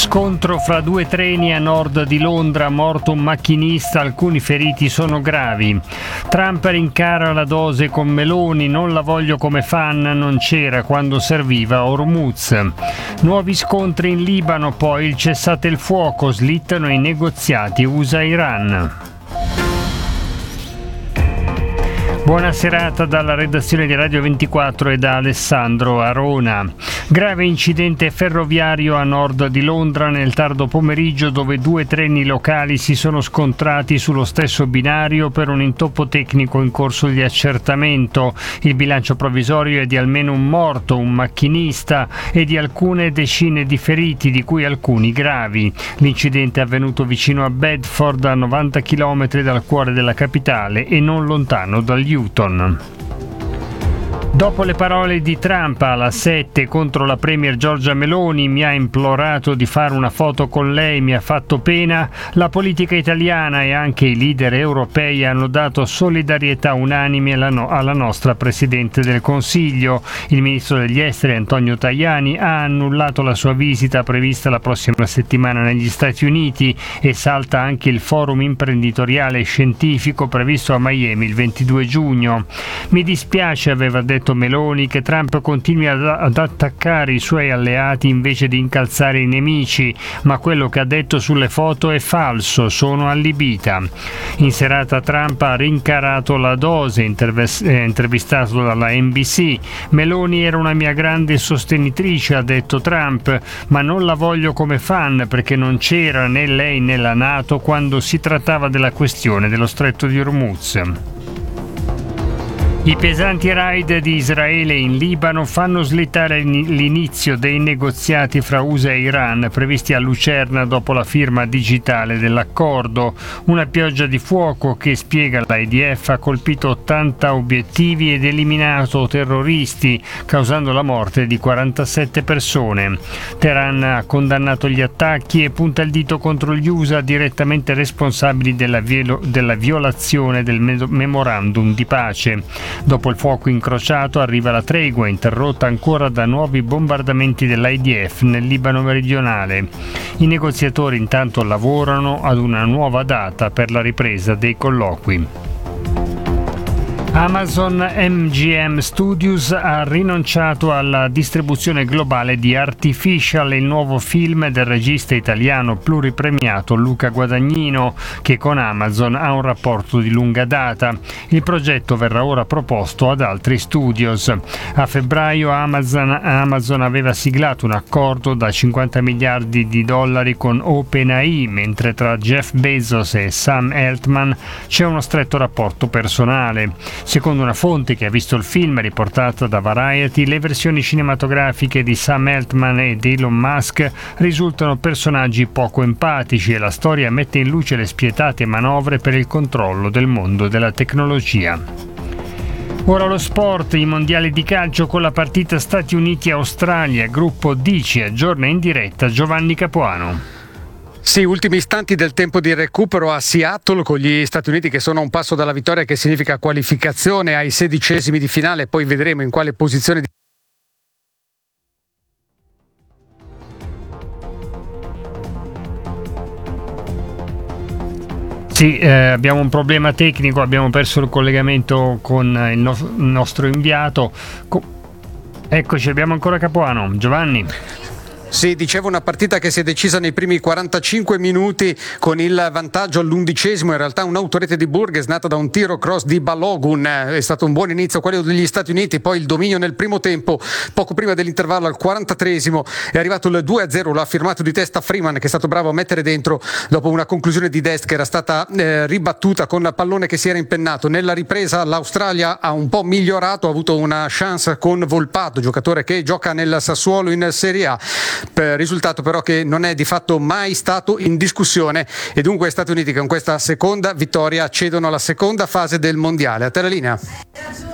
Scontro fra due treni a nord di Londra, morto un macchinista, alcuni feriti sono gravi. Trump rincara la dose con Meloni, non la voglio come fan, non c'era quando serviva Hormuz. Nuovi scontri in Libano, poi il cessate il fuoco, slittano i negoziati USA-Iran. Buona serata dalla redazione di Radio 24 e da Alessandro Arona. Grave incidente ferroviario a nord di Londra nel tardo pomeriggio, dove due treni locali si sono scontrati sullo stesso binario per un intoppo tecnico in corso di accertamento. Il bilancio provvisorio è di almeno un morto, un macchinista e di alcune decine di feriti, di cui alcuni gravi. L'incidente è avvenuto vicino a Bedford, a 90 km dal cuore della capitale e non lontano dal Newton. Dopo le parole di Trump alla 7 contro la premier Giorgia Meloni, mi ha implorato di fare una foto con lei, mi ha fatto pena, la politica italiana e anche i leader europei hanno dato solidarietà unanime alla nostra Presidente del Consiglio. Il ministro degli Esteri Antonio Tajani ha annullato la sua visita prevista la prossima settimana negli Stati Uniti e salta anche il forum imprenditoriale e scientifico previsto a Miami il 22 giugno. Mi dispiace, aveva detto Meloni, che Trump continui ad attaccare i suoi alleati invece di incalzare i nemici, ma quello che ha detto sulle foto è falso, sono allibita. In serata Trump ha rincarato la dose, intervistato dalla NBC. Meloni era una mia grande sostenitrice, ha detto Trump, ma non la voglio come fan perché non c'era né lei né la NATO quando si trattava della questione dello stretto di Hormuz. I pesanti raid di Israele in Libano fanno slittare l'inizio dei negoziati fra USA e Iran previsti a Lucerna dopo la firma digitale dell'accordo. Una pioggia di fuoco che, spiega l'IDF, ha colpito 80 obiettivi ed eliminato terroristi, causando la morte di 47 persone. Teheran ha condannato gli attacchi e punta il dito contro gli USA direttamente responsabili della violazione del memorandum di pace. Dopo il fuoco incrociato arriva la tregua, interrotta ancora da nuovi bombardamenti dell'IDF nel Libano meridionale. I negoziatori intanto lavorano ad una nuova data per la ripresa dei colloqui. Amazon MGM Studios ha rinunciato alla distribuzione globale di Artificial, il nuovo film del regista italiano pluripremiato Luca Guadagnino, che con Amazon ha un rapporto di lunga data. Il progetto verrà ora proposto ad altri studios. A febbraio Amazon aveva siglato un accordo da $50 miliardi con OpenAI, mentre tra Jeff Bezos e Sam Altman c'è uno stretto rapporto personale. Secondo una fonte che ha visto il film, riportata da Variety, le versioni cinematografiche di Sam Altman e di Elon Musk risultano personaggi poco empatici e la storia mette in luce le spietate manovre per il controllo del mondo della tecnologia. Ora lo sport, i mondiali di calcio con la partita Stati Uniti-Australia, gruppo D ci aggiorna in diretta Giovanni Capuano. Sì, ultimi istanti del tempo di recupero a Seattle con gli Stati Uniti che sono a un passo dalla vittoria, che significa qualificazione ai 16esimi di finale, poi vedremo in quale posizione Sì, abbiamo un problema tecnico, abbiamo perso il collegamento con il nostro inviato. Eccoci, abbiamo ancora Capuano. Giovanni. Sì, dicevo, una partita che si è decisa nei primi 45 minuti con il vantaggio all'11esimo, in realtà un'autorete di Burgess nata da un tiro cross di Balogun. È stato un buon inizio quello degli Stati Uniti, poi il dominio nel primo tempo, poco prima dell'intervallo al 43esimo è arrivato il 2-0, l'ha firmato di testa Freeman, che è stato bravo a mettere dentro dopo una conclusione di Dest che era stata ribattuta con pallone che si era impennato. Nella ripresa l'Australia ha un po' migliorato, ha avuto una chance con Volpato, giocatore che gioca nel Sassuolo in Serie A. Risultato però che non è di fatto mai stato in discussione, e dunque gli Stati Uniti con questa seconda vittoria accedono alla seconda fase del mondiale. A te la linea.